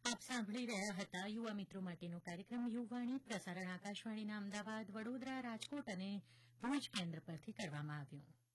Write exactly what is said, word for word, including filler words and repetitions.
આપ સાંભળી રહ્યા હતા યુવા મિત્રો માટેનો કાર્યક્રમ યુવાણી પ્રસારણ આકાશવાણીના અમદાવાદ વડોદરા રાજકોટ અને ભુજ કેન્દ્ર પરથી કરવામાં આવ્યું.